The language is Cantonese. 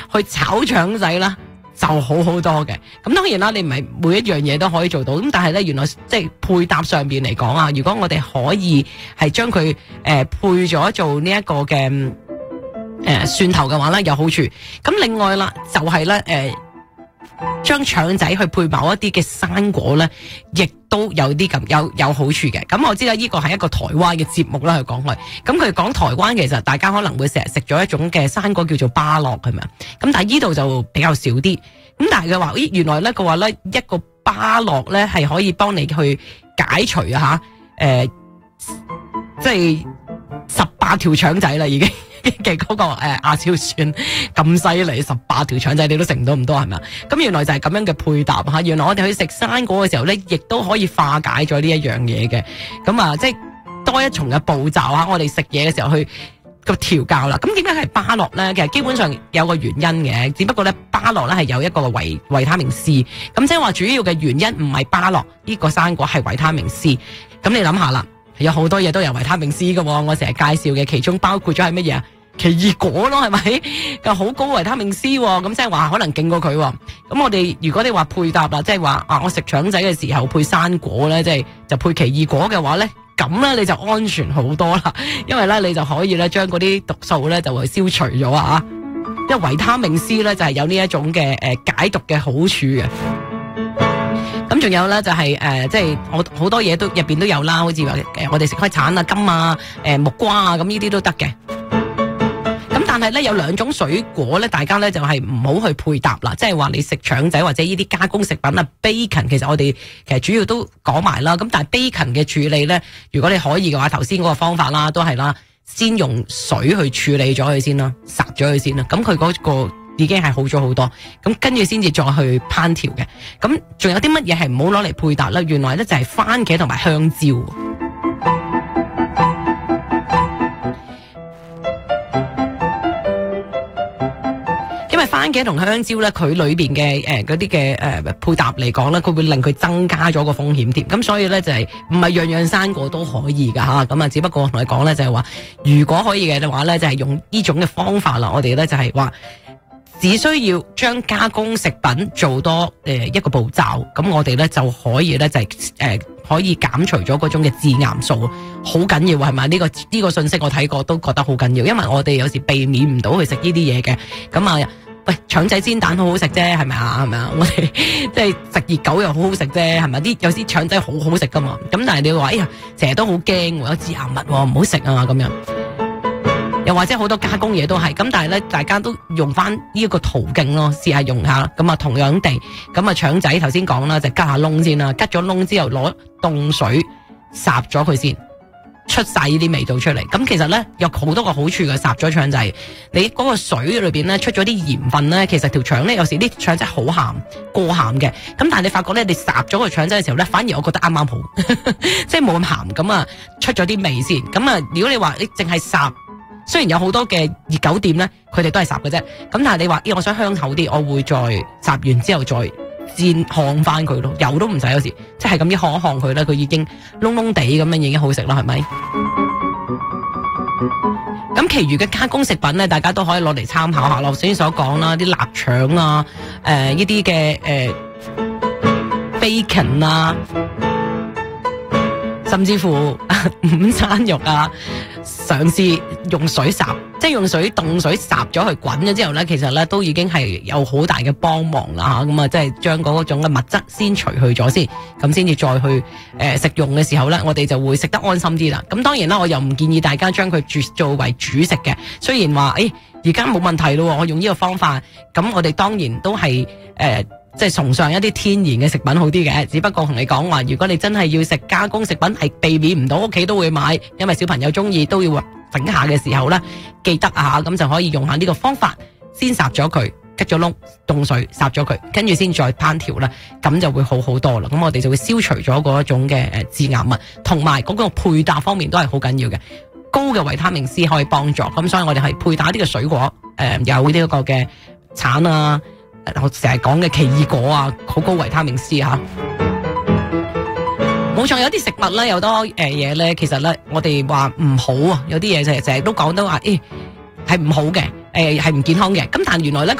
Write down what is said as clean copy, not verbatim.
去炒腸仔啦，就好好多嘅。咁當然啦，你唔係每一樣嘢都可以做到，咁但係咧，原來即係配搭上邊嚟講啊，如果我哋可以係將佢配咗做呢一個嘅蒜頭嘅話咧，有好處。咁另外啦，就係咧將腸仔去配某一啲嘅生果咧，亦都有啲咁有好處嘅。咁我知道呢個係一個台灣嘅節目啦，佢講佢。咁佢講台灣其實大家可能會成日食咗一種嘅生果叫做芭樂係咪？咁但係呢度就比較少啲。咁但係佢話，咦，原來咧佢話咧一個芭樂咧係可以幫你去解除啊即係18條腸仔啦已經。嘅嗰個亞硝酸咁犀利，18條腸仔你都食唔到咁多係咪？咁原來就係咁樣嘅配搭吓，原來我哋去食生果嘅時候咧，亦都可以化解咗呢一樣嘢嘅。咁啊，即係多一重嘅步驟吓，我哋食嘢嘅時候去個調教啦。咁點解係芭樂咧？其實基本上有個原因嘅，只不過咧芭樂咧係有一個維他命 C。咁即係話主要嘅原因唔係芭樂呢個生果係維他命 C。咁你諗下啦。有好多嘢都有維他命 C 嘅，我成日介紹嘅，其中包括咗係乜嘢啊？奇異果咯，係咪？又好高維他命 C，咁即係話可能勁過佢。咁我哋如果你話配搭啦，即係話我食腸仔嘅時候配生果咧，即係就配奇異果嘅話咧，咁咧你就安全好多啦，因為咧你就可以咧將嗰啲毒素咧就會消除咗啊！因為維他命 C 咧就係有呢一種嘅解毒嘅好處嘅。咁仲有咧就係即係好多嘢都入邊都有啦，好似話我哋食開橙啊、柑啊、木瓜啊，咁呢啲都得嘅。咁但係咧有兩種水果咧，大家咧就係唔好去配搭啦，即係話你食腸仔或者呢啲加工食品啊 ，bacon 其實我哋其實主要都講埋啦。咁但係 bacon 嘅處理咧，如果你可以嘅話，頭先嗰個方法啦，都係啦，先用水去處理咗佢先啦，殺咗佢先啦。咁佢嗰個已經係好咗好多，咁跟住先至再去烹調嘅。咁仲有啲乜嘢係唔好攞嚟配搭咧？原來咧就係番茄同埋香蕉。因為番茄同香蕉咧，佢裏邊嘅嗰啲嘅配搭嚟講咧，佢會令佢增加咗個風險添。咁所以咧就係唔係樣樣生果都可以噶吓。咁啊，只不過我同你講咧就係話，如果可以嘅話咧，就係用呢種嘅方法啦。我哋咧就係話，只需要將加工食品做多一個步驟，咁我哋咧就可以咧就係可以減除咗嗰種嘅致癌素，好緊要係咪？呢個信息我睇過都覺得好緊要，因為我哋有時避免唔到去食呢啲嘢嘅。咁啊，喂，腸仔煎蛋好好食啫，係咪啊？係咪啊？我哋即係食熱狗又好好食啫，係咪？有啲腸仔好好食噶嘛。咁但係你話，哎呀，成日都好驚有致癌物，唔好食啊咁樣。又或者好多加工嘢都係，咁但係咧，大家都用翻呢一個途徑咯，試下用下。咁啊，同樣地，咁啊腸仔頭先講啦，就吉下窿先啦，吉咗窿之後攞凍水烚咗佢先，出晒呢啲味道出嚟。咁其實咧有好多個好處嘅，烚咗腸仔，你嗰個水裏邊咧出咗啲鹽分咧，其實條腸咧有時啲腸仔好鹹，過鹹嘅。咁但係你發覺咧，你烚咗個腸仔嘅時候咧，反而我覺得啱啱好，即係冇咁鹹。咁啊，出咗啲味先。咁啊，如果你話你淨係烚。雖然有好多嘅熱狗店咧，佢哋都係烚嘅啫。咁但係你話，我想香口啲，我會再烚完之後再煎烘翻佢咯。油都唔使，有時即係咁一烘一烘佢咧，佢已經燶燶地咁樣已經好食啦，係咪？咁其餘嘅加工食品咧，大家都可以攞嚟參考下咯。頭先所講啦，啲臘腸啊，呢啲嘅bacon 啊。甚至乎午餐肉啊，嘗試用水烚，即係用凍水烚咗佢滾咗之後咧，其實咧都已經係有好大嘅幫忙啦嚇。咁啊，即係將嗰種嘅物質先除去咗先，咁先至再去食用嘅時候咧，我哋就會食得安心啲啦。咁當然啦，我又唔建議大家將佢作為主食嘅。雖然話而家冇問題咯，我用呢個方法，咁我哋當然都係即係崇尚一啲天然嘅食品好啲嘅，只不過同你講話，如果你真係要食加工食品，係避免唔到，屋企都會買，因為小朋友中意都要整下嘅時候咧，記得啊，咁就可以用下呢個方法，先烚咗佢，吉咗窿，凍水烚咗佢，跟住先再烹調啦，咁就會好好多啦。咁我哋就會消除咗嗰一種嘅致癌物，同埋嗰個配搭方面都係好緊要嘅，高嘅維他命 C 可以幫助。咁所以我哋係配搭啲嘅水果，有呢一個嘅橙啊。我成日講嘅奇異果啊，好高維他命 C 吓。冇錯，有啲食物咧，有多嘢咧，其實咧，我哋話唔好啊，有啲嘢成日都講到話，係唔好嘅，係唔健康嘅。咁但原來咧，